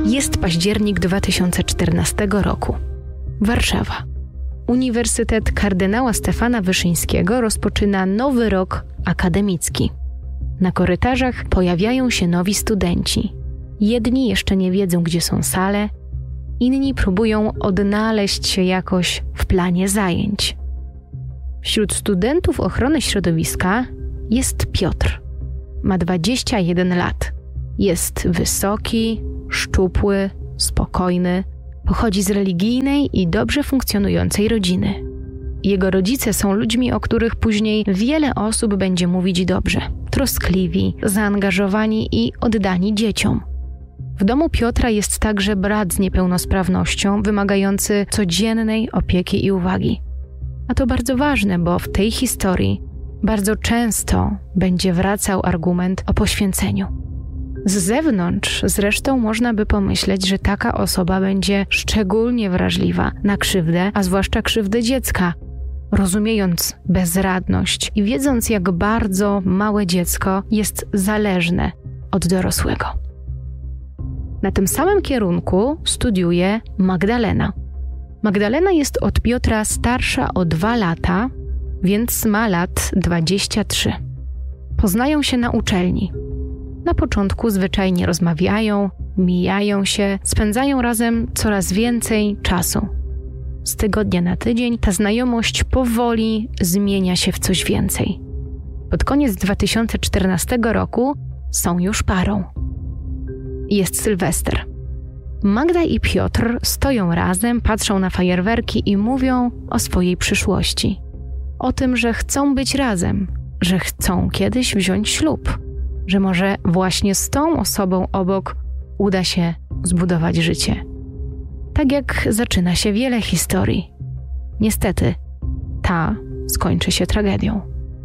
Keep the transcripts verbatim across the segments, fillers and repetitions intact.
Jest październik dwa tysiące czternastego roku. Warszawa. Uniwersytet Kardynała Stefana Wyszyńskiego rozpoczyna nowy rok akademicki. Na korytarzach pojawiają się nowi studenci. Jedni jeszcze nie wiedzą, gdzie są sale, inni próbują odnaleźć się jakoś w planie zajęć. Wśród studentów ochrony środowiska jest Piotr. Ma dwadzieścia jeden lat. Jest wysoki, szczupły, spokojny. Pochodzi z religijnej i dobrze funkcjonującej rodziny. Jego rodzice są ludźmi, o których później wiele osób będzie mówić dobrze. Troskliwi, zaangażowani i oddani dzieciom. W domu Piotra jest także brat z niepełnosprawnością, wymagający codziennej opieki i uwagi. A to bardzo ważne, bo w tej historii bardzo często będzie wracał argument o poświęceniu. Z zewnątrz zresztą można by pomyśleć, że taka osoba będzie szczególnie wrażliwa na krzywdę, a zwłaszcza krzywdę dziecka, rozumiejąc bezradność i wiedząc, jak bardzo małe dziecko jest zależne od dorosłego. Na tym samym kierunku studiuje Magdalena. Magdalena jest od Piotra starsza o dwa lata, więc ma lat dwadzieścia trzy. Poznają się na uczelni. Na początku zwyczajnie rozmawiają, mijają się, spędzają razem coraz więcej czasu. Z tygodnia na tydzień ta znajomość powoli zmienia się w coś więcej. Pod koniec dwa tysiące czternastego roku są już parą. Jest Sylwester. Magda i Piotr stoją razem, patrzą na fajerwerki i mówią o swojej przyszłości. O tym, że chcą być razem, że chcą kiedyś wziąć ślub, że może właśnie z tą osobą obok uda się zbudować życie. Tak jak zaczyna się wiele historii. Niestety, ta skończy się tragedią.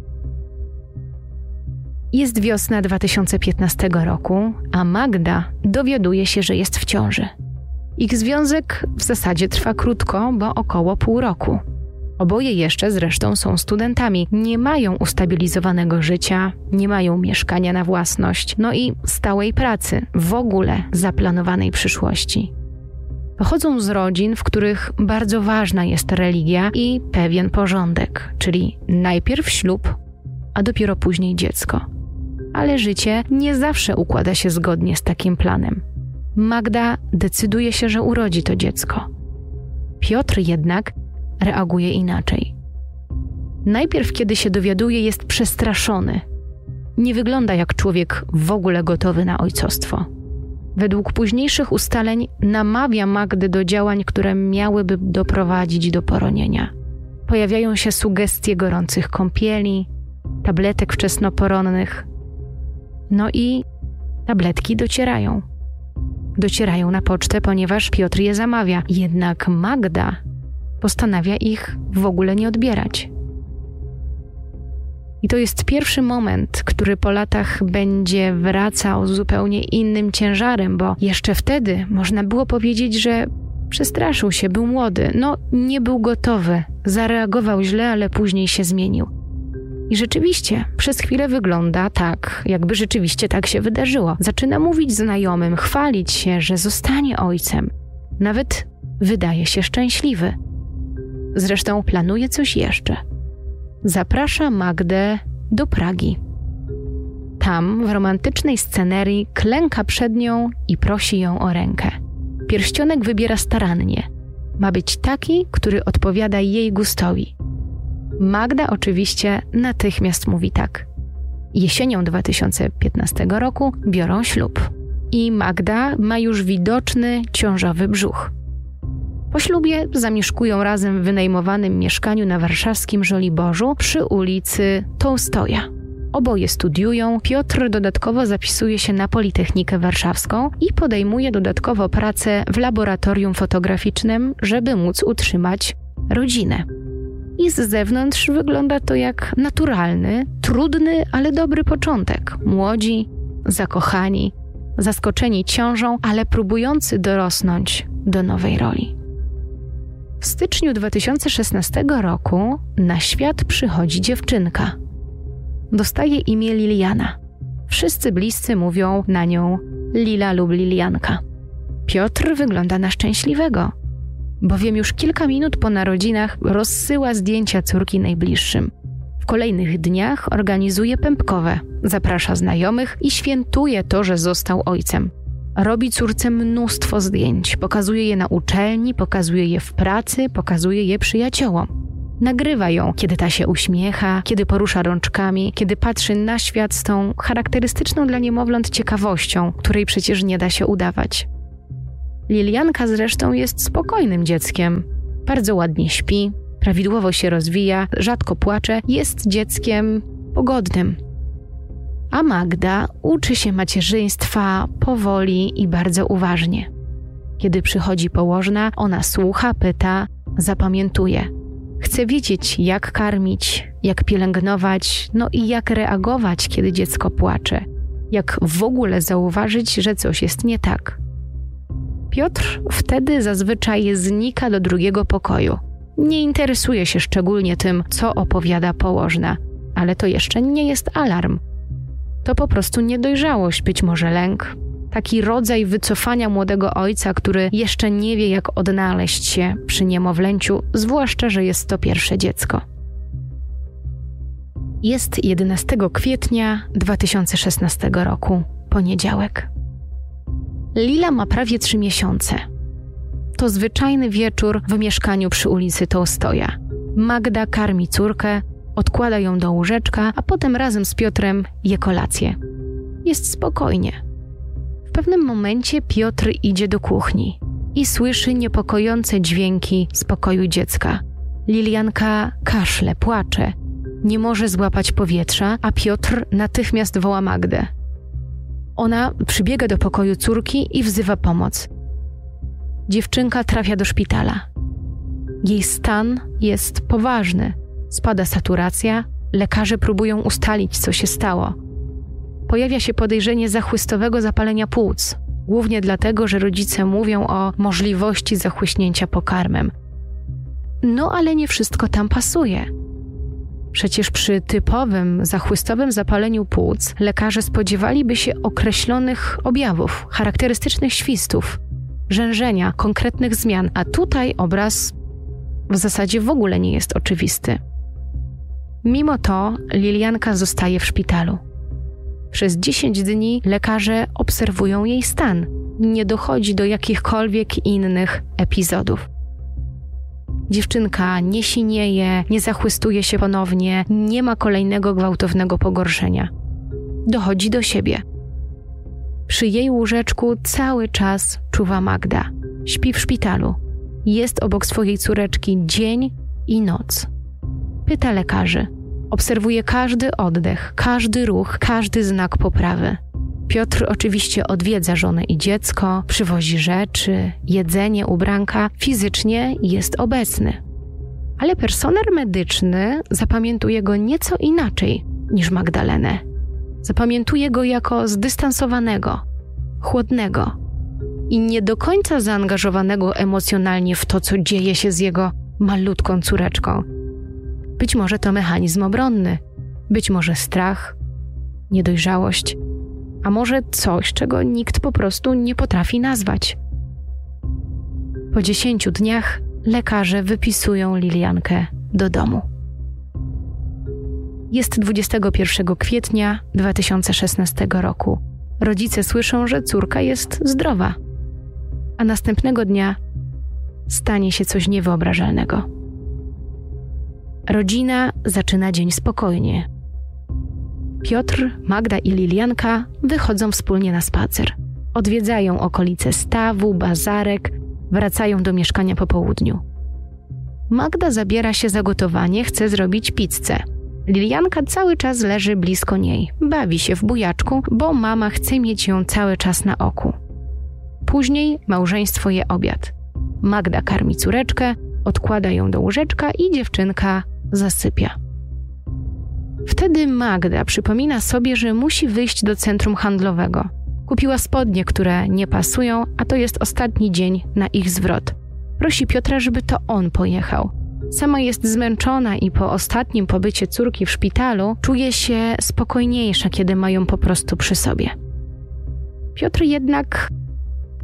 Jest wiosna dwa tysiące piętnastego roku, a Magda dowiaduje się, że jest w ciąży. Ich związek w zasadzie trwa krótko, bo około pół roku. Oboje jeszcze zresztą są studentami, nie mają ustabilizowanego życia, nie mają mieszkania na własność, no i stałej pracy, w ogóle zaplanowanej przyszłości. Pochodzą z rodzin, w których bardzo ważna jest religia i pewien porządek, czyli najpierw ślub, a dopiero później dziecko. Ale życie nie zawsze układa się zgodnie z takim planem. Magda decyduje się, że urodzi to dziecko. Piotr jednak reaguje inaczej. Najpierw, kiedy się dowiaduje, jest przestraszony. Nie wygląda jak człowiek w ogóle gotowy na ojcostwo. Według późniejszych ustaleń namawia Magdę do działań, które miałyby doprowadzić do poronienia. Pojawiają się sugestie gorących kąpieli, tabletek wczesnoporonnych. No i tabletki docierają. Docierają na pocztę, ponieważ Piotr je zamawia. Jednak Magda postanawia ich w ogóle nie odbierać. I to jest pierwszy moment, który po latach będzie wracał z zupełnie innym ciężarem, bo jeszcze wtedy można było powiedzieć, że przestraszył się, był młody, no nie był gotowy, zareagował źle, ale później się zmienił. I rzeczywiście, przez chwilę wygląda tak, jakby rzeczywiście tak się wydarzyło. Zaczyna mówić znajomym, chwalić się, że zostanie ojcem. Nawet wydaje się szczęśliwy. Zresztą planuje coś jeszcze. Zaprasza Magdę do Pragi. Tam, w romantycznej scenerii, klęka przed nią i prosi ją o rękę. Pierścionek wybiera starannie. Ma być taki, który odpowiada jej gustowi. Magda oczywiście natychmiast mówi tak. Jesienią dwa tysiące piętnastego roku biorą ślub. I Magda ma już widoczny ciążowy brzuch. Po ślubie zamieszkują razem w wynajmowanym mieszkaniu na warszawskim Żoliborzu przy ulicy Tołstoja. Oboje studiują, Piotr dodatkowo zapisuje się na Politechnikę Warszawską i podejmuje dodatkowo pracę w laboratorium fotograficznym, żeby móc utrzymać rodzinę. I z zewnątrz wygląda to jak naturalny, trudny, ale dobry początek. Młodzi, zakochani, zaskoczeni ciążą, ale próbujący dorosnąć do nowej roli. W styczniu dwa tysiące szesnastego roku na świat przychodzi dziewczynka. Dostaje imię Liliana. Wszyscy bliscy mówią na nią Lila lub Lilianka. Piotr wygląda na szczęśliwego, bowiem już kilka minut po narodzinach rozsyła zdjęcia córki najbliższym. W kolejnych dniach organizuje pępkowe, zaprasza znajomych i świętuje to, że został ojcem. Robi córce mnóstwo zdjęć, pokazuje je na uczelni, pokazuje je w pracy, pokazuje je przyjaciołom. Nagrywa ją, kiedy ta się uśmiecha, kiedy porusza rączkami, kiedy patrzy na świat z tą charakterystyczną dla niemowląt ciekawością, której przecież nie da się udawać. Lilianka zresztą jest spokojnym dzieckiem. Bardzo ładnie śpi, prawidłowo się rozwija, rzadko płacze, jest dzieckiem pogodnym. A Magda uczy się macierzyństwa powoli i bardzo uważnie. Kiedy przychodzi położna, ona słucha, pyta, zapamiętuje. Chce wiedzieć, jak karmić, jak pielęgnować, no i jak reagować, kiedy dziecko płacze. Jak w ogóle zauważyć, że coś jest nie tak. Piotr wtedy zazwyczaj znika do drugiego pokoju. Nie interesuje się szczególnie tym, co opowiada położna, ale to jeszcze nie jest alarm. To po prostu niedojrzałość, być może lęk. Taki rodzaj wycofania młodego ojca, który jeszcze nie wie, jak odnaleźć się przy niemowlęciu, zwłaszcza, że jest to pierwsze dziecko. Jest jedenastego kwietnia dwa tysiące szesnastego roku, poniedziałek. Lila ma prawie trzy miesiące. To zwyczajny wieczór w mieszkaniu przy ulicy Tołstoja. Magda karmi córkę, odkłada ją do łóżeczka, a potem razem z Piotrem je kolację. Jest spokojnie. W pewnym momencie Piotr idzie do kuchni i słyszy niepokojące dźwięki z pokoju dziecka. Lilianka kaszle, płacze, nie może złapać powietrza, a Piotr natychmiast woła Magdę. Ona przybiega do pokoju córki i wzywa pomoc. Dziewczynka trafia do szpitala. Jej stan jest poważny. Spada saturacja, lekarze próbują ustalić, co się stało. Pojawia się podejrzenie zachłystowego zapalenia płuc, głównie dlatego, że rodzice mówią o możliwości zachłyśnięcia pokarmem. No ale nie wszystko tam pasuje. Przecież przy typowym zachłystowym zapaleniu płuc lekarze spodziewaliby się określonych objawów, charakterystycznych świstów, rzężenia, konkretnych zmian, a tutaj obraz w zasadzie w ogóle nie jest oczywisty. Mimo to Lilianka zostaje w szpitalu. Przez dziesięć dni lekarze obserwują jej stan. Nie dochodzi do jakichkolwiek innych epizodów. Dziewczynka nie sinieje, nie zachłystuje się ponownie, nie ma kolejnego gwałtownego pogorszenia. Dochodzi do siebie. Przy jej łóżeczku cały czas czuwa Magda. Śpi w szpitalu. Jest obok swojej córeczki dzień i noc. Pyta lekarzy. Obserwuje każdy oddech, każdy ruch, każdy znak poprawy. Piotr oczywiście odwiedza żonę i dziecko, przywozi rzeczy, jedzenie, ubranka, fizycznie jest obecny. Ale personel medyczny zapamiętuje go nieco inaczej niż Magdalenę. Zapamiętuje go jako zdystansowanego, chłodnego i nie do końca zaangażowanego emocjonalnie w to, co dzieje się z jego malutką córeczką. Być może to mechanizm obronny, być może strach, niedojrzałość, a może coś, czego nikt po prostu nie potrafi nazwać. Po dziesięciu dniach lekarze wypisują Liliankę do domu. Jest dwudziestego pierwszego kwietnia dwa tysiące szesnastego roku. Rodzice słyszą, że córka jest zdrowa, a następnego dnia stanie się coś niewyobrażalnego. Rodzina zaczyna dzień spokojnie. Piotr, Magda i Lilianka wychodzą wspólnie na spacer. Odwiedzają okolice stawu, bazarek, wracają do mieszkania po południu. Magda zabiera się za gotowanie, chce zrobić pizzę. Lilianka cały czas leży blisko niej, bawi się w bujaczku, bo mama chce mieć ją cały czas na oku. Później małżeństwo je obiad. Magda karmi córeczkę, odkłada ją do łóżeczka i dziewczynka zasypia. Wtedy Magda przypomina sobie, że musi wyjść do centrum handlowego. Kupiła spodnie, które nie pasują, a to jest ostatni dzień na ich zwrot. Prosi Piotra, żeby to on pojechał. Sama jest zmęczona i po ostatnim pobycie córki w szpitalu czuje się spokojniejsza, kiedy ma ją po prostu przy sobie. Piotr jednak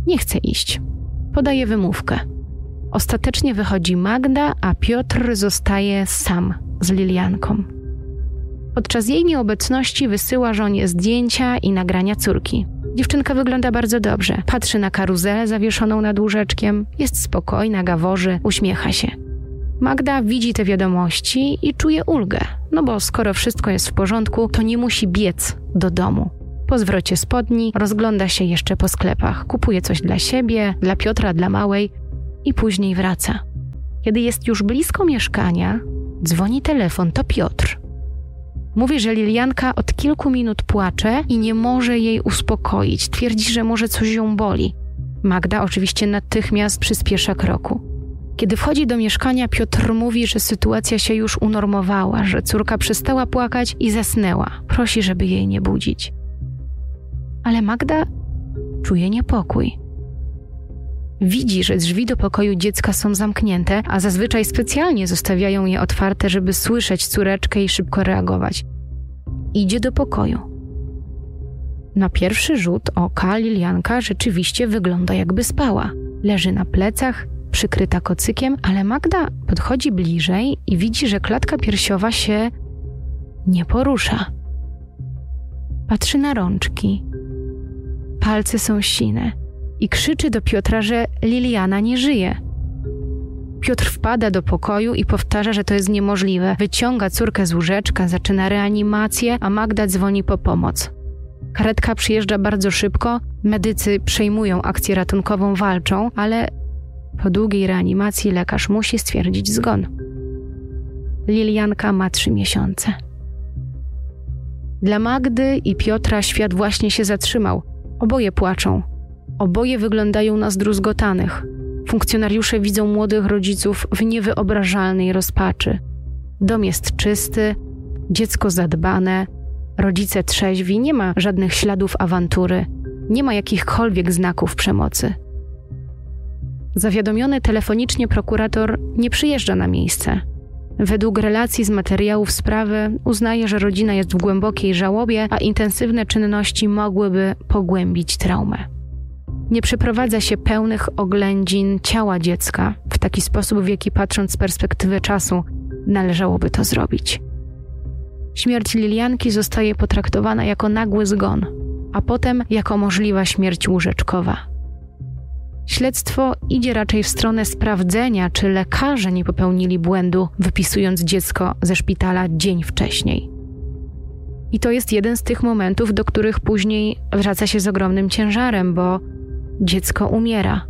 Nie chce iść. Podaje wymówkę. Ostatecznie wychodzi Magda, a Piotr zostaje sam z Lilianką. Podczas jej nieobecności wysyła żonie zdjęcia i nagrania córki. Dziewczynka wygląda bardzo dobrze. Patrzy na karuzelę zawieszoną nad łóżeczkiem, jest spokojna, gaworzy, uśmiecha się. Magda widzi te wiadomości i czuje ulgę, no bo skoro wszystko jest w porządku, to nie musi biec do domu. Po zwrocie spodni rozgląda się jeszcze po sklepach, kupuje coś dla siebie, dla Piotra, dla małej i później wraca. Kiedy jest już blisko mieszkania, dzwoni telefon, to Piotr. Mówi, że Lilianka od kilku minut płacze i nie może jej uspokoić. Twierdzi, że może coś ją boli. Magda oczywiście natychmiast przyspiesza kroku. Kiedy wchodzi do mieszkania, Piotr mówi, że sytuacja się już unormowała, że córka przestała płakać i zasnęła. Prosi, żeby jej nie budzić. Ale Magda czuje niepokój. Widzi, że drzwi do pokoju dziecka są zamknięte, a zazwyczaj specjalnie zostawiają je otwarte, żeby słyszeć córeczkę i szybko reagować. Idzie do pokoju. Na pierwszy rzut oka Lilianka rzeczywiście wygląda, jakby spała. Leży na plecach, przykryta kocykiem, ale Magda podchodzi bliżej i widzi, że klatka piersiowa się nie porusza. Patrzy na rączki. Palce są sine i krzyczy do Piotra, że Liliana nie żyje. Piotr wpada do pokoju i powtarza, że to jest niemożliwe. Wyciąga córkę z łóżeczka, zaczyna reanimację, a Magda dzwoni po pomoc. Karetka przyjeżdża bardzo szybko, medycy przejmują akcję ratunkową, walczą, ale po długiej reanimacji lekarz musi stwierdzić zgon. Lilianka ma trzy miesiące. Dla Magdy i Piotra świat właśnie się zatrzymał. Oboje płaczą. Oboje wyglądają na zdruzgotanych. Funkcjonariusze widzą młodych rodziców w niewyobrażalnej rozpaczy. Dom jest czysty, dziecko zadbane, rodzice trzeźwi, nie ma żadnych śladów awantury, nie ma jakichkolwiek znaków przemocy. Zawiadomiony telefonicznie prokurator nie przyjeżdża na miejsce. Według relacji z materiałów sprawy uznaje, że rodzina jest w głębokiej żałobie, a intensywne czynności mogłyby pogłębić traumę. Nie przeprowadza się pełnych oględzin ciała dziecka w taki sposób, w jaki patrząc z perspektywy czasu należałoby to zrobić. Śmierć Lilianki zostaje potraktowana jako nagły zgon, a potem jako możliwa śmierć łóżeczkowa. Śledztwo idzie raczej w stronę sprawdzenia, czy lekarze nie popełnili błędu, wypisując dziecko ze szpitala dzień wcześniej. I to jest jeden z tych momentów, do których później wraca się z ogromnym ciężarem, bo dziecko umiera.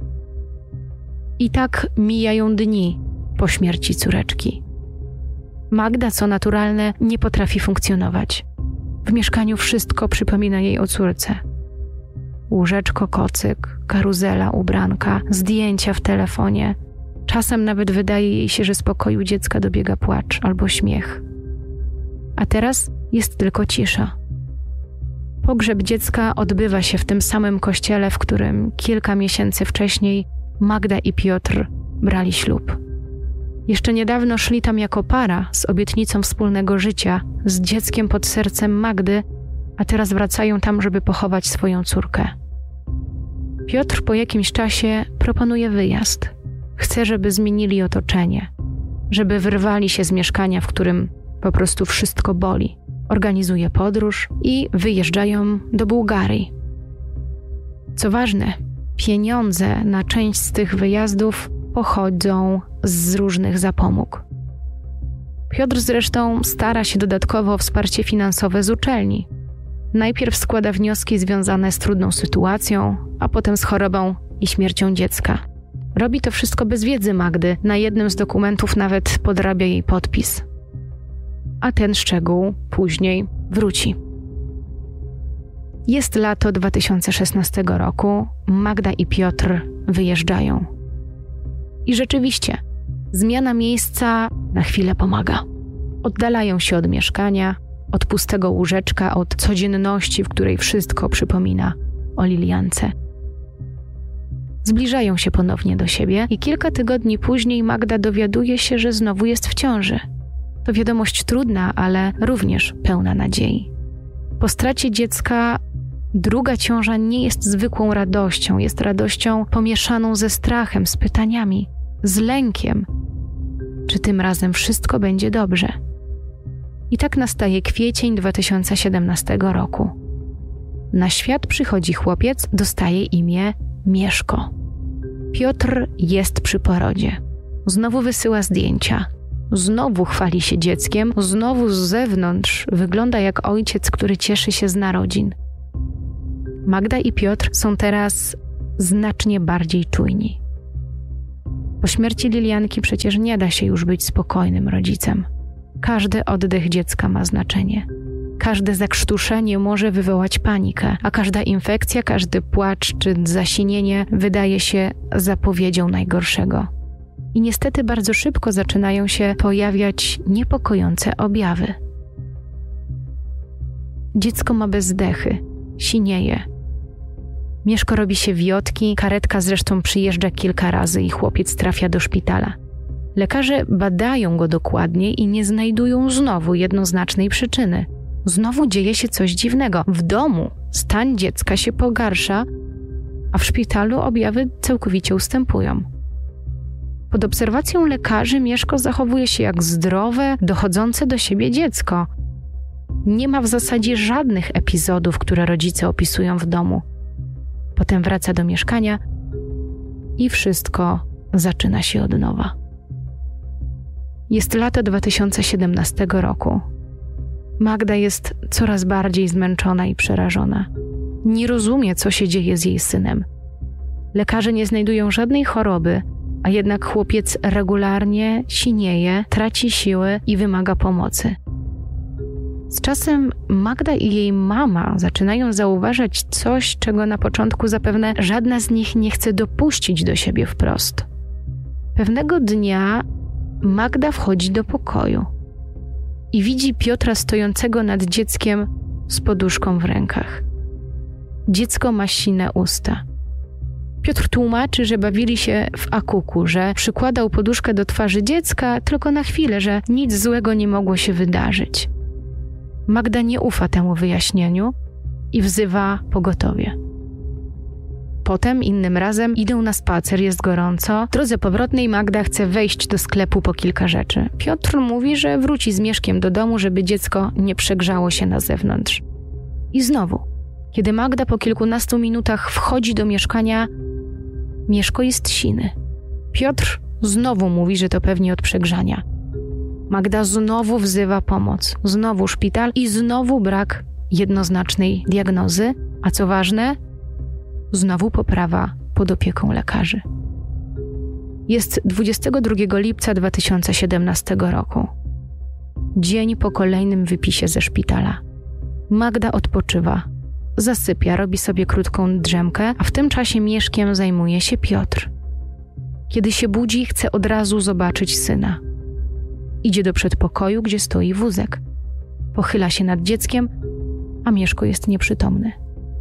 I tak mijają dni po śmierci córeczki. Magda, co naturalne, nie potrafi funkcjonować. W mieszkaniu wszystko przypomina jej o córce. Łóżeczko, kocyk, karuzela, ubranka, zdjęcia w telefonie. Czasem nawet wydaje jej się, że z pokoju dziecka dobiega płacz albo śmiech. A teraz jest tylko cisza. Pogrzeb dziecka odbywa się w tym samym kościele, w którym kilka miesięcy wcześniej Magda i Piotr brali ślub. Jeszcze niedawno szli tam jako para z obietnicą wspólnego życia, z dzieckiem pod sercem Magdy, a teraz wracają tam, żeby pochować swoją córkę. Piotr po jakimś czasie proponuje wyjazd. Chce, żeby zmienili otoczenie, żeby wyrwali się z mieszkania, w którym po prostu wszystko boli. Organizuje podróż i wyjeżdżają do Bułgarii. Co ważne, pieniądze na część z tych wyjazdów pochodzą z różnych zapomóg. Piotr zresztą stara się dodatkowo o wsparcie finansowe z uczelni. Najpierw składa wnioski związane z trudną sytuacją, a potem z chorobą i śmiercią dziecka. Robi to wszystko bez wiedzy Magdy, na jednym z dokumentów nawet podrabia jej podpis. A ten szczegół później wróci. Jest lato dwa tysiące szesnastego roku, Magda i Piotr wyjeżdżają. I rzeczywiście, zmiana miejsca na chwilę pomaga. Oddalają się od mieszkania, od pustego łóżeczka, od codzienności, w której wszystko przypomina o Liliance. Zbliżają się ponownie do siebie i kilka tygodni później Magda dowiaduje się, że znowu jest w ciąży. To wiadomość trudna, ale również pełna nadziei. Po stracie dziecka Druga ciąża nie jest zwykłą radością, jest radością pomieszaną ze strachem, z pytaniami, z lękiem. Czy tym razem wszystko będzie dobrze? I tak nastaje kwiecień dwa tysiące siedemnastego roku. Na świat przychodzi chłopiec, dostaje imię Mieszko. Piotr jest przy porodzie. Znowu wysyła zdjęcia. Znowu chwali się dzieckiem, znowu z zewnątrz wygląda jak ojciec, który cieszy się z narodzin. Magda i Piotr są teraz znacznie bardziej czujni. Po śmierci Lilianki przecież nie da się już być spokojnym rodzicem. Każdy oddech dziecka ma znaczenie. Każde zakrztuszenie może wywołać panikę, a każda infekcja, każdy płacz czy zasinienie wydaje się zapowiedzią najgorszego. I niestety bardzo szybko zaczynają się pojawiać niepokojące objawy. Dziecko ma bezdechy, sinieje. Mieszko robi się wiotki, karetka zresztą przyjeżdża kilka razy i chłopiec trafia do szpitala. Lekarze badają go dokładnie i nie znajdują znowu jednoznacznej przyczyny. Znowu dzieje się coś dziwnego. W domu stan dziecka się pogarsza, a w szpitalu objawy całkowicie ustępują. Pod obserwacją lekarzy Mieszko zachowuje się jak zdrowe, dochodzące do siebie dziecko. Nie ma w zasadzie żadnych epizodów, które rodzice opisują w domu. Potem wraca do mieszkania i wszystko zaczyna się od nowa. Jest lato dwa tysiące siedemnastego roku. Magda jest coraz bardziej zmęczona i przerażona. Nie rozumie, co się dzieje z jej synem. Lekarze nie znajdują żadnej choroby, a jednak chłopiec regularnie sinieje, traci siły i wymaga pomocy. Z czasem Magda i jej mama zaczynają zauważać coś, czego na początku zapewne żadna z nich nie chce dopuścić do siebie wprost. Pewnego dnia Magda wchodzi do pokoju i widzi Piotra stojącego nad dzieckiem z poduszką w rękach. Dziecko ma sine usta. Piotr tłumaczy, że bawili się w akuku, że przykładał poduszkę do twarzy dziecka tylko na chwilę, że nic złego nie mogło się wydarzyć. Magda nie ufa temu wyjaśnieniu i wzywa pogotowie. Potem, innym razem, idą na spacer, jest gorąco. W drodze powrotnej Magda chce wejść do sklepu po kilka rzeczy. Piotr mówi, że wróci z Mieszkiem do domu, żeby dziecko nie przegrzało się na zewnątrz. I znowu, kiedy Magda po kilkunastu minutach wchodzi do mieszkania, Mieszko jest siny. Piotr znowu mówi, że to pewnie od przegrzania. Magda znowu wzywa pomoc, znowu szpital i znowu brak jednoznacznej diagnozy, a co ważne, znowu poprawa pod opieką lekarzy. Jest dwudziestego drugiego lipca dwa tysiące siedemnastego roku. Dzień po kolejnym wypisie ze szpitala. Magda odpoczywa, zasypia, robi sobie krótką drzemkę, a w tym czasie Mieszkiem zajmuje się Piotr. Kiedy się budzi, chce od razu zobaczyć syna. Idzie do przedpokoju, gdzie stoi wózek. Pochyla się nad dzieckiem, a Mieszko jest nieprzytomny.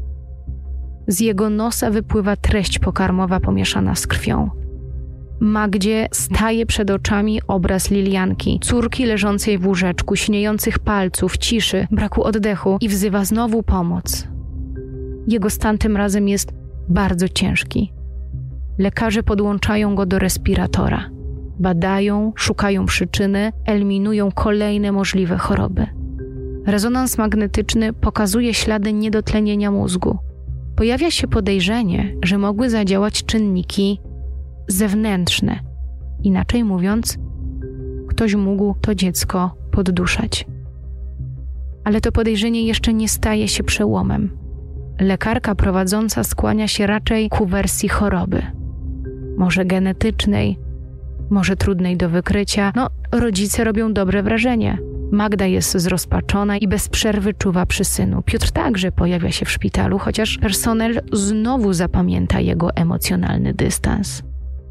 Z jego nosa wypływa treść pokarmowa pomieszana z krwią. Magdzie staje przed oczami obraz Lilianki, córki leżącej w łóżeczku, siniejących palców, ciszy, braku oddechu i wzywa znowu pomoc. Jego stan tym razem jest bardzo ciężki. Lekarze podłączają go do respiratora. Badają, szukają przyczyny, eliminują kolejne możliwe choroby. Rezonans magnetyczny pokazuje ślady niedotlenienia mózgu. Pojawia się podejrzenie, że mogły zadziałać czynniki zewnętrzne. Inaczej mówiąc, ktoś mógł to dziecko podduszać. Ale to podejrzenie jeszcze nie staje się przełomem. Lekarka prowadząca skłania się raczej ku wersji choroby. Może genetycznej, może trudnej do wykrycia. No, rodzice robią dobre wrażenie. Magda jest zrozpaczona i bez przerwy czuwa przy synu. Piotr także pojawia się w szpitalu, chociaż personel znowu zapamięta jego emocjonalny dystans.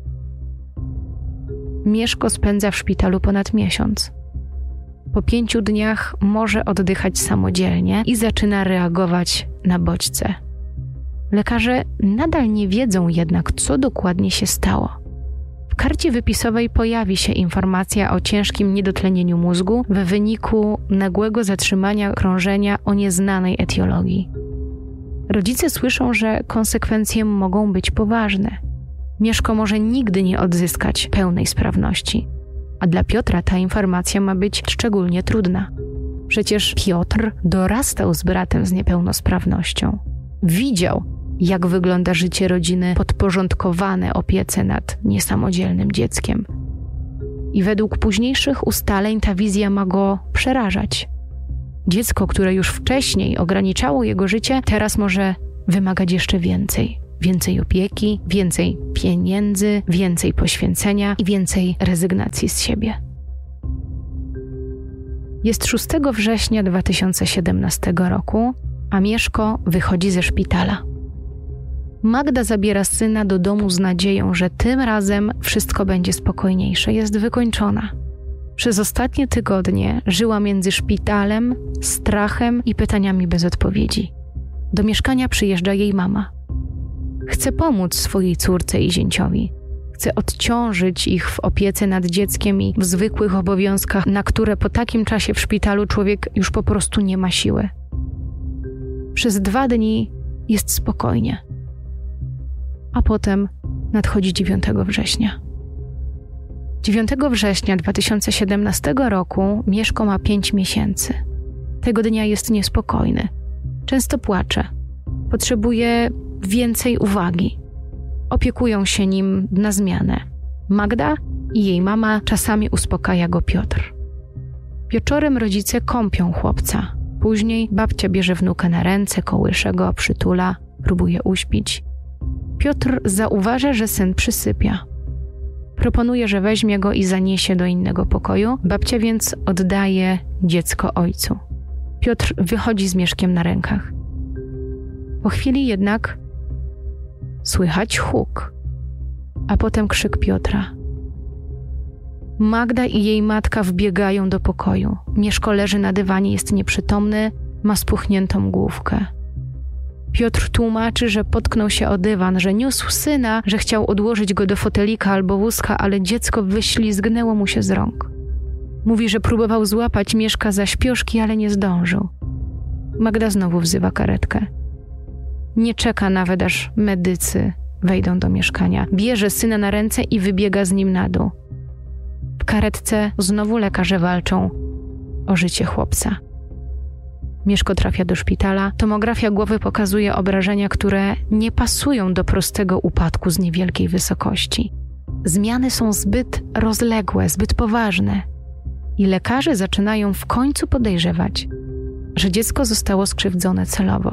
Mieszko spędza w szpitalu ponad miesiąc. Po pięciu dniach może oddychać samodzielnie i zaczyna reagować na bodźce. Lekarze nadal nie wiedzą jednak, co dokładnie się stało. W karcie wypisowej pojawi się informacja o ciężkim niedotlenieniu mózgu w wyniku nagłego zatrzymania krążenia o nieznanej etiologii. Rodzice słyszą, że konsekwencje mogą być poważne. Mieszko może nigdy nie odzyskać pełnej sprawności. A dla Piotra ta informacja ma być szczególnie trudna. Przecież Piotr dorastał z bratem z niepełnosprawnością. Widział, jak wygląda życie rodziny podporządkowane opiece nad niesamodzielnym dzieckiem. I według późniejszych ustaleń ta wizja ma go przerażać. Dziecko, które już wcześniej ograniczało jego życie, teraz może wymagać jeszcze więcej. Więcej opieki, więcej pieniędzy, więcej poświęcenia i więcej rezygnacji z siebie. Jest szóstego września dwa tysiące siedemnastego roku, a Mieszko wychodzi ze szpitala. Magda zabiera syna do domu z nadzieją, że tym razem wszystko będzie spokojniejsze. Jest wykończona. Przez ostatnie tygodnie żyła między szpitalem, strachem i pytaniami bez odpowiedzi. Do mieszkania przyjeżdża jej mama. Chce pomóc swojej córce i zięciowi. Chce odciążyć ich w opiece nad dzieckiem i w zwykłych obowiązkach, na które po takim czasie w szpitalu człowiek już po prostu nie ma siły. Przez dwa dni jest spokojnie. A potem nadchodzi dziewiątego września. dziewiątego września dwa tysiące siedemnastego roku Mieszko ma pięć miesięcy. Tego dnia jest niespokojny. Często płacze. Potrzebuje więcej uwagi. Opiekują się nim na zmianę. Magda i jej mama, czasami uspokaja go Piotr. Wieczorem rodzice kąpią chłopca. Później babcia bierze wnuka na ręce, kołysze go, przytula, próbuje uśpić. Piotr zauważa, że syn przysypia. Proponuje, że weźmie go i zaniesie do innego pokoju. Babcia więc oddaje dziecko ojcu. Piotr wychodzi z Mieszkiem na rękach. Po chwili jednak słychać huk, a potem krzyk Piotra. Magda i jej matka wbiegają do pokoju. Mieszko leży na dywanie, jest nieprzytomny, ma spuchniętą główkę. Piotr tłumaczy, że potknął się o dywan, że niósł syna, że chciał odłożyć go do fotelika albo wózka, ale dziecko wyślizgnęło mu się z rąk. Mówi, że próbował złapać Mieszka za śpioszki, ale nie zdążył. Magda znowu wzywa karetkę. Nie czeka nawet, aż medycy wejdą do mieszkania. Bierze syna na ręce i wybiega z nim na dół. W karetce znowu lekarze walczą o życie chłopca. Mieszko trafia do szpitala. Tomografia głowy pokazuje obrażenia, które nie pasują do prostego upadku z niewielkiej wysokości. Zmiany są zbyt rozległe, zbyt poważne. I lekarze zaczynają w końcu podejrzewać, że dziecko zostało skrzywdzone celowo.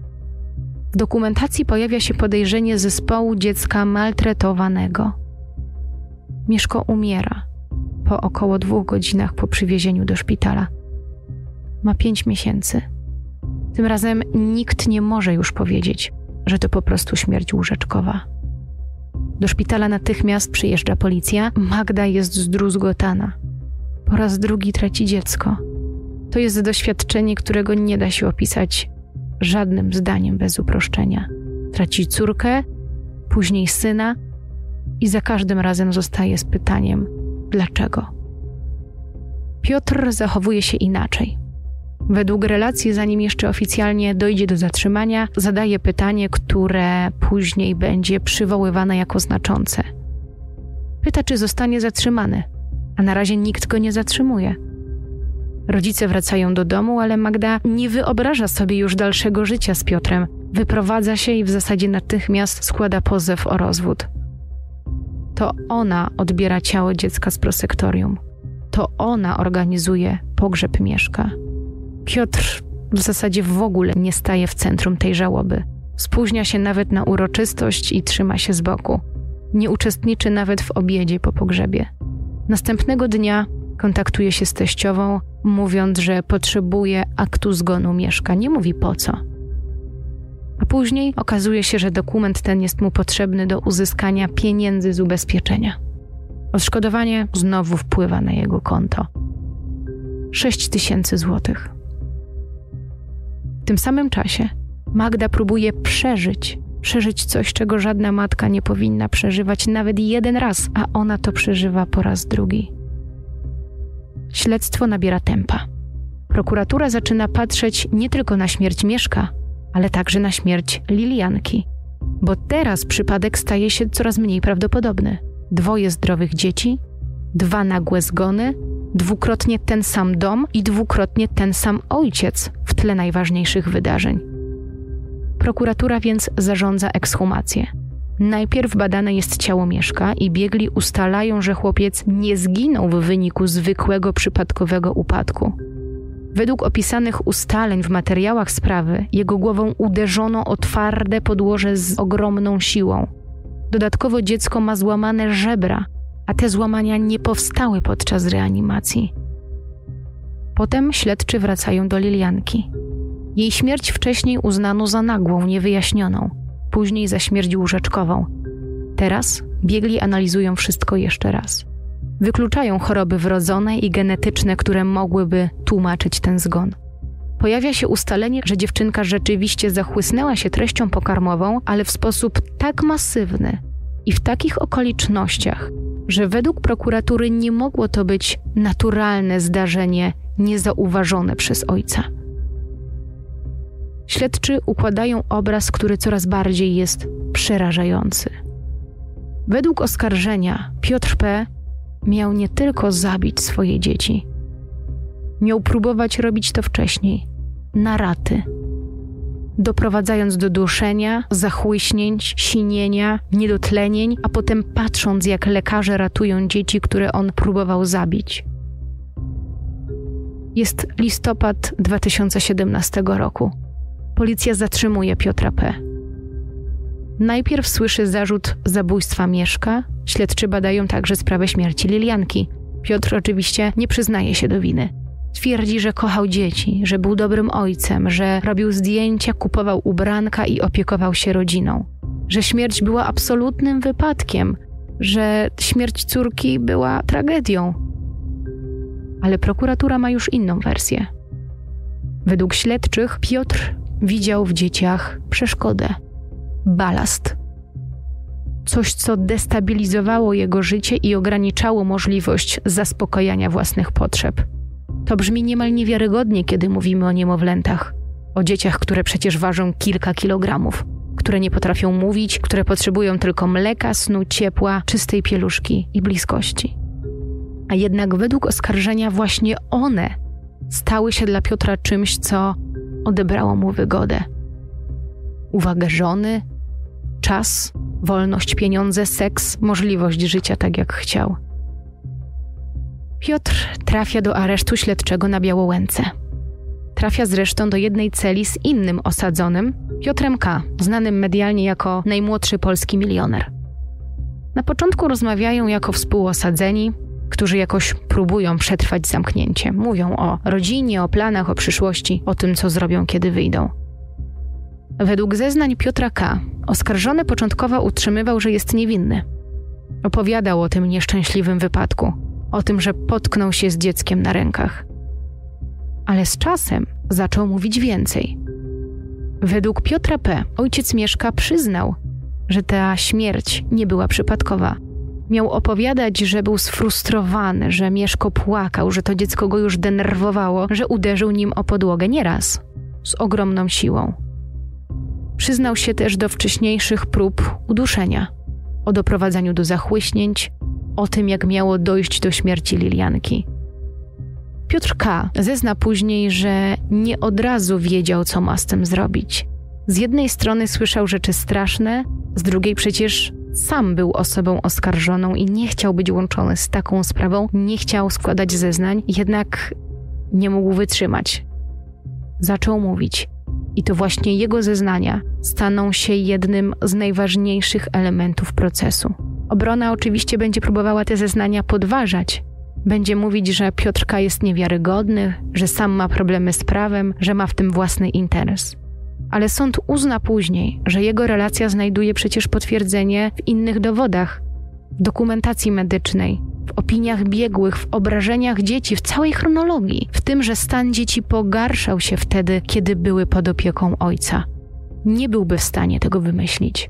W dokumentacji pojawia się podejrzenie zespołu dziecka maltretowanego. Mieszko umiera po około dwóch godzinach po przywiezieniu do szpitala. Ma pięć miesięcy. Tym razem nikt nie może już powiedzieć, że to po prostu śmierć łóżeczkowa. Do szpitala natychmiast przyjeżdża policja. Magda jest zdruzgotana. Po raz drugi traci dziecko. To jest doświadczenie, którego nie da się opisać żadnym zdaniem bez uproszczenia. Traci córkę, później syna i za każdym razem zostaje z pytaniem: dlaczego? Piotr zachowuje się inaczej. Według relacji, zanim jeszcze oficjalnie dojdzie do zatrzymania, zadaje pytanie, które później będzie przywoływane jako znaczące. Pyta, czy zostanie zatrzymany, a na razie nikt go nie zatrzymuje. Rodzice wracają do domu, ale Magda nie wyobraża sobie już dalszego życia z Piotrem. Wyprowadza się i w zasadzie natychmiast składa pozew o rozwód. To ona odbiera ciało dziecka z prosektorium. To ona organizuje pogrzeb Mieszka. Piotr w zasadzie w ogóle nie staje w centrum tej żałoby. Spóźnia się nawet na uroczystość i trzyma się z boku. Nie uczestniczy nawet w obiedzie po pogrzebie. Następnego dnia kontaktuje się z teściową, mówiąc, że potrzebuje aktu zgonu Mieszka. Nie mówi po co. A później okazuje się, że dokument ten jest mu potrzebny do uzyskania pieniędzy z ubezpieczenia. Odszkodowanie znowu wpływa na jego konto. sześć tysięcy złotych. W tym samym czasie Magda próbuje przeżyć, przeżyć coś, czego żadna matka nie powinna przeżywać nawet jeden raz, a ona to przeżywa po raz drugi. Śledztwo nabiera tempa. Prokuratura zaczyna patrzeć nie tylko na śmierć Mieszka, ale także na śmierć Lilianki. Bo teraz przypadek staje się coraz mniej prawdopodobny. Dwoje zdrowych dzieci, dwa nagłe zgony, dwukrotnie ten sam dom i dwukrotnie ten sam ojciec w tle najważniejszych wydarzeń. Prokuratura więc zarządza ekshumację. Najpierw badane jest ciało Mieszka i biegli ustalają, że chłopiec nie zginął w wyniku zwykłego przypadkowego upadku. Według opisanych ustaleń w materiałach sprawy, jego głową uderzono o twarde podłoże z ogromną siłą. Dodatkowo dziecko ma złamane żebra, a te złamania nie powstały podczas reanimacji. Potem śledczy wracają do Lilianki. Jej śmierć wcześniej uznano za nagłą, niewyjaśnioną, później za śmierć łóżeczkową. Teraz biegli analizują wszystko jeszcze raz. Wykluczają choroby wrodzone i genetyczne, które mogłyby tłumaczyć ten zgon. Pojawia się ustalenie, że dziewczynka rzeczywiście zachłysnęła się treścią pokarmową, ale w sposób tak masywny i w takich okolicznościach, że według prokuratury nie mogło to być naturalne zdarzenie niezauważone przez ojca. Śledczy układają obraz, który coraz bardziej jest przerażający. Według oskarżenia Piotr P. miał nie tylko zabić swoje dzieci. Miał próbować robić to wcześniej, na raty, doprowadzając do duszenia, zachłyśnięć, sinienia, niedotlenień, a potem patrząc, jak lekarze ratują dzieci, które on próbował zabić. Jest listopad dwa tysiące siedemnastego roku. Policja zatrzymuje Piotra P. Najpierw słyszy zarzut zabójstwa Mieszka, śledczy badają także sprawę śmierci Lilianki. Piotr oczywiście nie przyznaje się do winy. Twierdzi, że kochał dzieci, że był dobrym ojcem, że robił zdjęcia, kupował ubranka i opiekował się rodziną. Że śmierć była absolutnym wypadkiem, że śmierć córki była tragedią. Ale prokuratura ma już inną wersję. Według śledczych Piotr widział w dzieciach przeszkodę, balast. Coś, co destabilizowało jego życie i ograniczało możliwość zaspokojania własnych potrzeb. To brzmi niemal niewiarygodnie, kiedy mówimy o niemowlętach. O dzieciach, które przecież ważą kilka kilogramów, które nie potrafią mówić, które potrzebują tylko mleka, snu, ciepła, czystej pieluszki i bliskości. A jednak według oskarżenia właśnie one stały się dla Piotra czymś, co odebrało mu wygodę. Uwagę żony, czas, wolność, pieniądze, seks, możliwość życia tak jak chciał. Piotr trafia do aresztu śledczego na Białołęce. Trafia zresztą do jednej celi z innym osadzonym, Piotrem K., znanym medialnie jako najmłodszy polski milioner. Na początku rozmawiają jako współosadzeni, którzy jakoś próbują przetrwać zamknięcie. Mówią o rodzinie, o planach, o przyszłości, o tym, co zrobią, kiedy wyjdą. Według zeznań Piotra K. oskarżony początkowo utrzymywał, że jest niewinny. Opowiadał o tym nieszczęśliwym wypadku, o tym, że potknął się z dzieckiem na rękach. Ale z czasem zaczął mówić więcej. Według Piotra P. ojciec Mieszka przyznał, że ta śmierć nie była przypadkowa. Miał opowiadać, że był sfrustrowany, że Mieszko płakał, że to dziecko go już denerwowało, że uderzył nim o podłogę nieraz, z ogromną siłą. Przyznał się też do wcześniejszych prób uduszenia, o doprowadzaniu do zachłyśnięć, o tym, jak miało dojść do śmierci Lilianki. Piotr K. zezna później, że nie od razu wiedział, co ma z tym zrobić. Z jednej strony słyszał rzeczy straszne, z drugiej przecież sam był osobą oskarżoną i nie chciał być łączony z taką sprawą, nie chciał składać zeznań, jednak nie mógł wytrzymać. Zaczął mówić. I to właśnie jego zeznania staną się jednym z najważniejszych elementów procesu. Obrona oczywiście będzie próbowała te zeznania podważać. Będzie mówić, że Piotr K. jest niewiarygodny, że sam ma problemy z prawem, że ma w tym własny interes. Ale sąd uzna później, że jego relacja znajduje przecież potwierdzenie w innych dowodach, w dokumentacji medycznej, w opiniach biegłych, w obrażeniach dzieci, w całej chronologii, w tym, że stan dzieci pogarszał się wtedy, kiedy były pod opieką ojca. Nie byłby w stanie tego wymyślić.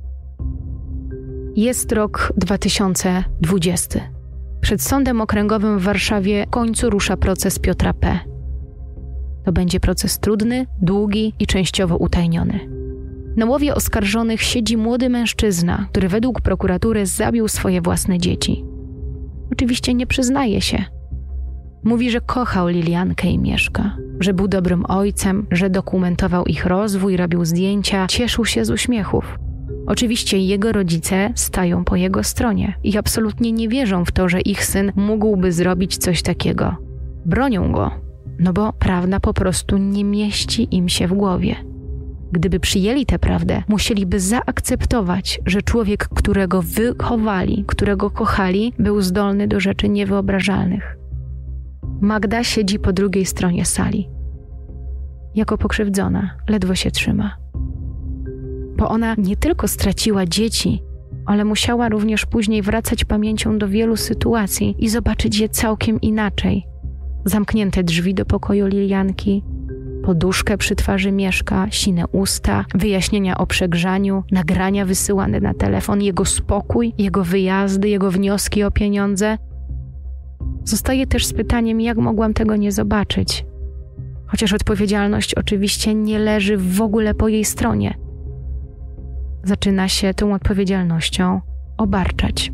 Jest rok dwa tysiące dwudziesty. Przed Sądem Okręgowym w Warszawie w końcu rusza proces Piotra P. To będzie proces trudny, długi i częściowo utajniony. Na łowie oskarżonych siedzi młody mężczyzna, który według prokuratury zabił swoje własne dzieci. Oczywiście nie przyznaje się. Mówi, że kochał Liliankę i Mieszka, że był dobrym ojcem, że dokumentował ich rozwój, robił zdjęcia, cieszył się z uśmiechów. Oczywiście jego rodzice stają po jego stronie i absolutnie nie wierzą w to, że ich syn mógłby zrobić coś takiego. Bronią go, no bo prawda po prostu nie mieści im się w głowie. Gdyby przyjęli tę prawdę, musieliby zaakceptować, że człowiek, którego wychowali, którego kochali, był zdolny do rzeczy niewyobrażalnych. Magda siedzi po drugiej stronie sali. Jako pokrzywdzona, ledwo się trzyma. Bo ona nie tylko straciła dzieci, ale musiała również później wracać pamięcią do wielu sytuacji i zobaczyć je całkiem inaczej. Zamknięte drzwi do pokoju Lilianki, poduszkę przy twarzy Mieszka, sine usta, wyjaśnienia o przegrzaniu, nagrania wysyłane na telefon, jego spokój, jego wyjazdy, jego wnioski o pieniądze. Zostaje też z pytaniem, jak mogłam tego nie zobaczyć. Chociaż odpowiedzialność oczywiście nie leży w ogóle po jej stronie. Zaczyna się tą odpowiedzialnością obarczać.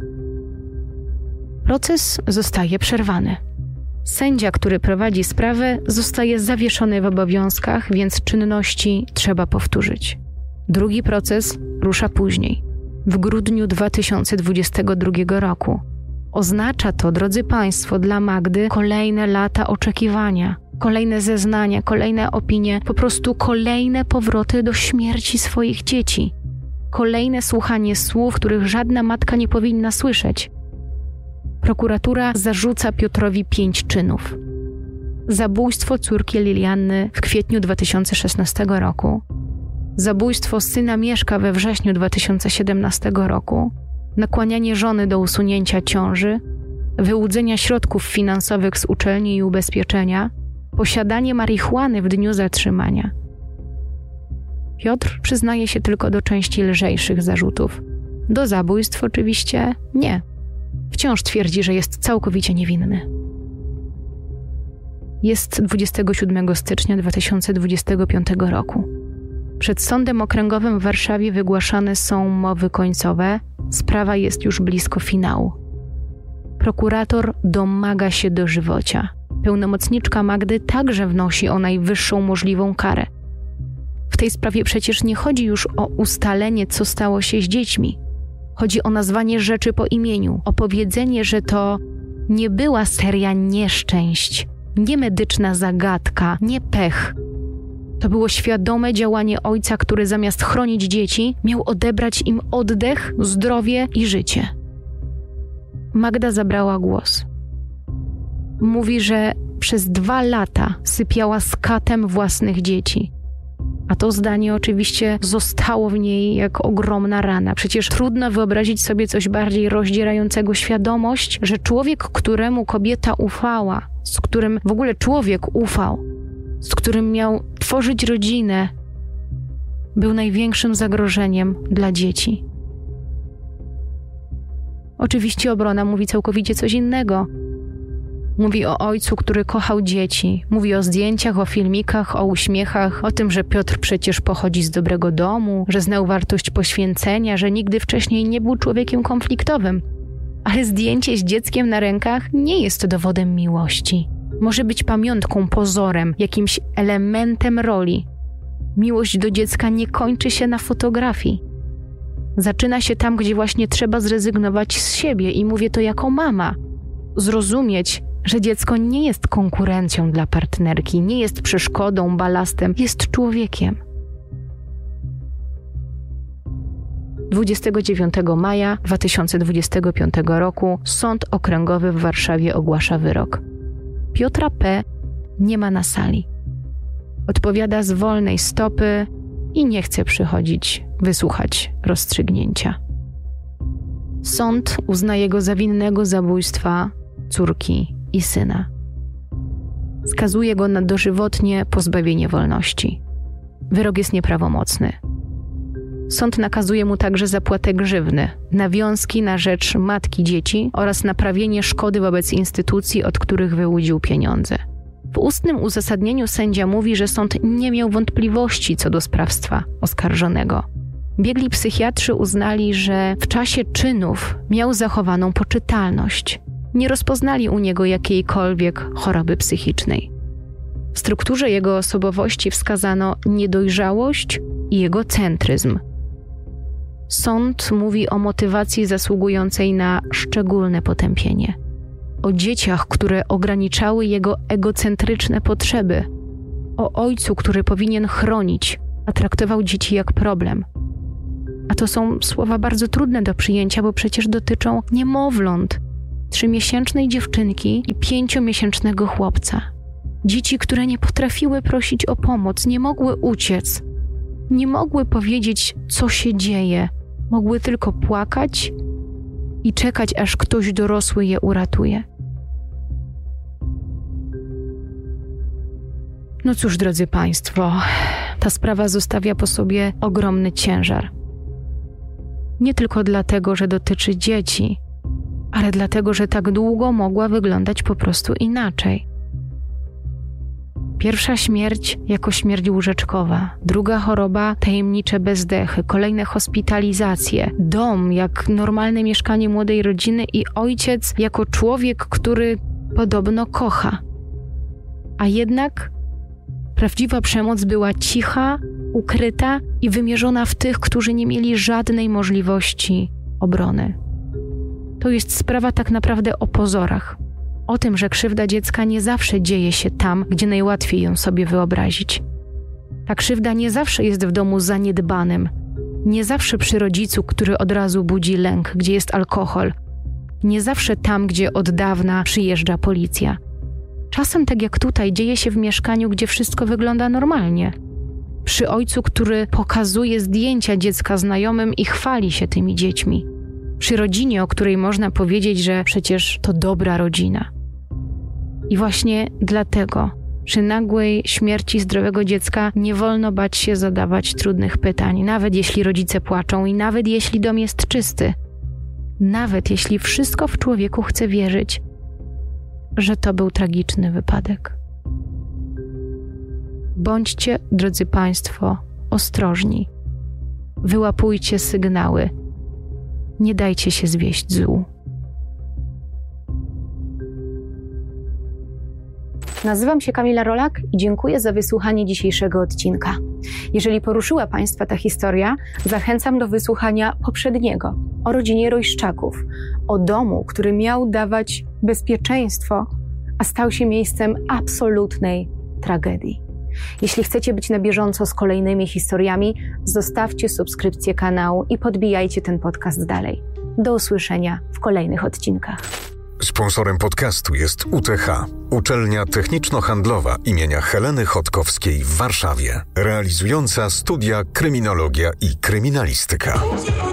Proces zostaje przerwany. Sędzia, który prowadzi sprawę, zostaje zawieszony w obowiązkach, więc czynności trzeba powtórzyć. Drugi proces rusza później, w grudniu dwa tysiące dwudziestego drugiego roku. Oznacza to, drodzy Państwo, dla Magdy kolejne lata oczekiwania, kolejne zeznania, kolejne opinie, po prostu kolejne powroty do śmierci swoich dzieci. Kolejne słuchanie słów, których żadna matka nie powinna słyszeć. Prokuratura zarzuca Piotrowi pięć czynów. Zabójstwo córki Lilianny w kwietniu dwa tysiące szesnastego roku, zabójstwo syna Mieszka we wrześniu dwa tysiące siedemnastego roku, nakłanianie żony do usunięcia ciąży, wyłudzenia środków finansowych z uczelni i ubezpieczenia, posiadanie marihuany w dniu zatrzymania. Piotr przyznaje się tylko do części lżejszych zarzutów. Do zabójstw oczywiście nie. Wciąż twierdzi, że jest całkowicie niewinny. Jest dwudziestego siódmego stycznia dwa tysiące dwudziestego piątego roku. Przed Sądem Okręgowym w Warszawie wygłaszane są mowy końcowe. Sprawa jest już blisko finału. Prokurator domaga się dożywocia. Pełnomocniczka Magdy także wnosi o najwyższą możliwą karę. W tej sprawie przecież nie chodzi już o ustalenie, co stało się z dziećmi. Chodzi o nazwanie rzeczy po imieniu, o powiedzenie, że to nie była seria nieszczęść, nie medyczna zagadka, nie pech. To było świadome działanie ojca, który zamiast chronić dzieci, miał odebrać im oddech, zdrowie i życie. Magda zabrała głos. Mówi, że przez dwa lata sypiała z katem własnych dzieci. A to zdanie oczywiście zostało w niej jak ogromna rana. Przecież trudno wyobrazić sobie coś bardziej rozdzierającego świadomość, że człowiek, któremu kobieta ufała, z którym w ogóle człowiek ufał, z którym miał tworzyć rodzinę, był największym zagrożeniem dla dzieci. Oczywiście obrona mówi całkowicie coś innego. Mówi o ojcu, który kochał dzieci. Mówi o zdjęciach, o filmikach, o uśmiechach, o tym, że Piotr przecież pochodzi z dobrego domu, że znał wartość poświęcenia, że nigdy wcześniej nie był człowiekiem konfliktowym. Ale zdjęcie z dzieckiem na rękach nie jest dowodem miłości. Może być pamiątką, pozorem, jakimś elementem roli. Miłość do dziecka nie kończy się na fotografii. Zaczyna się tam, gdzie właśnie trzeba zrezygnować z siebie i mówię to jako mama. Zrozumieć, że dziecko nie jest konkurencją dla partnerki, nie jest przeszkodą, balastem, jest człowiekiem. dwudziestego dziewiątego maja dwa tysiące dwudziestego piątego roku Sąd Okręgowy w Warszawie ogłasza wyrok. Piotra P. nie ma na sali. Odpowiada z wolnej stopy i nie chce przychodzić, wysłuchać rozstrzygnięcia. Sąd uznaje go za winnego zabójstwa córki i syna. Skazuje go na dożywotnie pozbawienie wolności. Wyrok jest nieprawomocny. Sąd nakazuje mu także zapłatę grzywny, nawiązki na rzecz matki dzieci oraz naprawienie szkody wobec instytucji, od których wyłudził pieniądze. W ustnym uzasadnieniu sędzia mówi, że sąd nie miał wątpliwości co do sprawstwa oskarżonego. Biegli psychiatrzy uznali, że w czasie czynów miał zachowaną poczytalność. Nie rozpoznali u niego jakiejkolwiek choroby psychicznej. W strukturze jego osobowości wskazano niedojrzałość i egocentryzm. Sąd mówi o motywacji zasługującej na szczególne potępienie. O dzieciach, które ograniczały jego egocentryczne potrzeby. O ojcu, który powinien chronić, a traktował dzieci jak problem. A to są słowa bardzo trudne do przyjęcia, bo przecież dotyczą niemowląt, trzymiesięcznej dziewczynki i pięciomiesięcznego chłopca. Dzieci, które nie potrafiły prosić o pomoc, nie mogły uciec, nie mogły powiedzieć, co się dzieje. Mogły tylko płakać i czekać, aż ktoś dorosły je uratuje. No cóż, drodzy Państwo, ta sprawa zostawia po sobie ogromny ciężar. Nie tylko dlatego, że dotyczy dzieci, ale dlatego, że tak długo mogła wyglądać po prostu inaczej. Pierwsza śmierć jako śmierć łóżeczkowa, druga choroba tajemnicze bezdechy, kolejne hospitalizacje, dom jak normalne mieszkanie młodej rodziny i ojciec jako człowiek, który podobno kocha. A jednak prawdziwa przemoc była cicha, ukryta i wymierzona w tych, którzy nie mieli żadnej możliwości obrony. To jest sprawa tak naprawdę o pozorach. O tym, że krzywda dziecka nie zawsze dzieje się tam, gdzie najłatwiej ją sobie wyobrazić. Ta krzywda nie zawsze jest w domu zaniedbanym. Nie zawsze przy rodzicu, który od razu budzi lęk, gdzie jest alkohol. Nie zawsze tam, gdzie od dawna przyjeżdża policja. Czasem, tak jak tutaj, dzieje się w mieszkaniu, gdzie wszystko wygląda normalnie. Przy ojcu, który pokazuje zdjęcia dziecka znajomym i chwali się tymi dziećmi. Przy rodzinie, o której można powiedzieć, że przecież to dobra rodzina. I właśnie dlatego przy nagłej śmierci zdrowego dziecka nie wolno bać się zadawać trudnych pytań, nawet jeśli rodzice płaczą i nawet jeśli dom jest czysty. Nawet jeśli wszystko w człowieku chce wierzyć, że to był tragiczny wypadek. Bądźcie, drodzy Państwo, ostrożni. Wyłapujcie sygnały. Nie dajcie się zwieść złu. Nazywam się Kamila Rolak i dziękuję za wysłuchanie dzisiejszego odcinka. Jeżeli poruszyła Państwa ta historia, zachęcam do wysłuchania poprzedniego o rodzinie Rojszczaków, o domu, który miał dawać bezpieczeństwo, a stał się miejscem absolutnej tragedii. Jeśli chcecie być na bieżąco z kolejnymi historiami, zostawcie subskrypcję kanału i podbijajcie ten podcast dalej. Do usłyszenia w kolejnych odcinkach. Sponsorem podcastu jest U T H, Uczelnia Techniczno-Handlowa imienia Heleny Chodkowskiej w Warszawie, realizująca studia kryminologia i kryminalistyka.